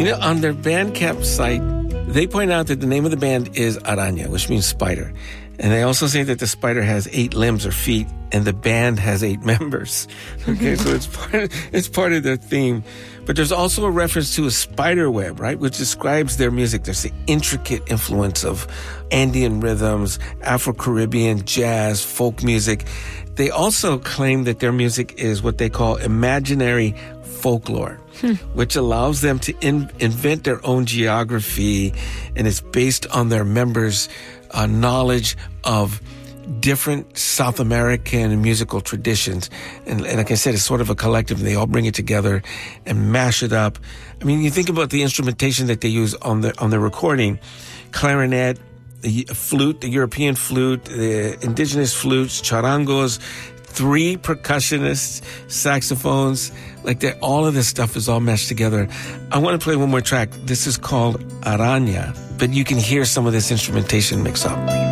On their Bandcamp site, they point out that the name of the band is Araña, which means spider. And they also say that the spider has 8 limbs or feet, and the band has 8 members. Okay, so it's part of their theme. But there's also a reference to a spider web, right, which describes their music. There's the intricate influence of Andean rhythms, Afro-Caribbean, jazz, folk music. They also claim that their music is what they call imaginary folklore, which allows them to invent their own geography, and it's based on their members' knowledge of different South American musical traditions. And like I said, it's sort of a collective. They all bring it together and mash it up. I mean, you think about the instrumentation that they use on the recording: clarinet, the flute, the European flute, the indigenous flutes, charangos, 3 percussionists, saxophones, like that. All of this stuff is all meshed together. I want to play one more track. This is called Araña, but you can hear some of this instrumentation mix up.